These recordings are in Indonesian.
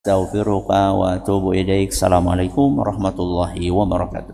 Astaghfiruka wa atubu ilaik. Assalamualaikum warahmatullahi wabarakatuh.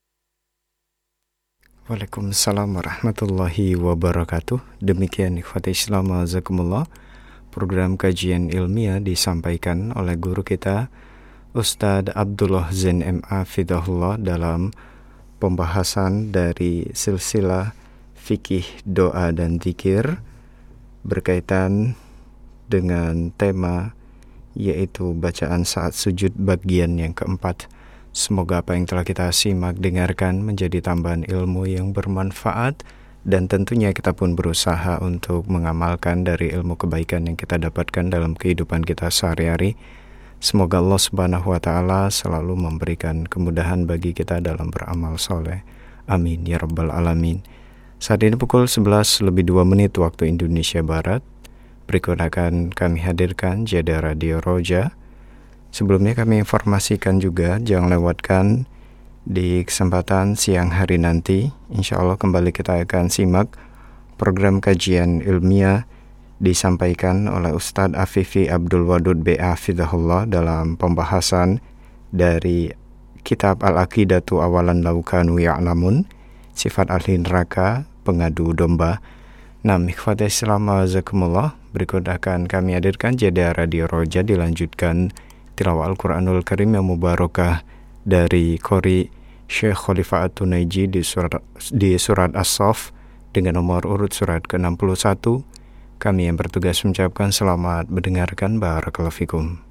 Waalaikumsalam warahmatullahi wabarakatuh. Demikian ikhwati Islam azakumullah, program kajian ilmiah disampaikan oleh guru kita Ustadz Abdullah Zain MA Fidahullah dalam pembahasan dari silsilah fikih doa dan zikir berkaitan dengan tema yaitu bacaan saat sujud bagian yang keempat. Semoga apa yang telah kita simak dengarkan menjadi tambahan ilmu yang bermanfaat, dan tentunya kita pun berusaha untuk mengamalkan dari ilmu kebaikan yang kita dapatkan dalam kehidupan kita sehari-hari. Semoga Allah Subhanahu wa Ta'ala selalu memberikan kemudahan bagi kita dalam beramal soleh. Amin ya rabbal alamin. Saat ini pukul 11:02 waktu Indonesia Barat. Berikut akan kami hadirkan jeda Radio Roja. Sebelumnya kami informasikan juga, jangan lewatkan di kesempatan siang hari nanti. Insya Allah kembali kita akan simak program kajian ilmiah disampaikan oleh Ustadz Afifi Abdul Wadud B.A. Fidahullah dalam pembahasan dari kitab Al-Aqidatu Awalan Laukanu Ya'lamun, sifat ahli neraka, pengadu domba. Nah, ikhwati Islam azakumullah, berikut akan kami hadirkan jeda Radio Roja, dilanjutkan tilawah Al-Quranul Karim yang mubarakah dari Qori Syekh Khalifah At-Tunaiji di surat As-Saff dengan nomor urut surat ke-61. Kami yang bertugas mengucapkan selamat mendengarkan. Barakallahu fikum.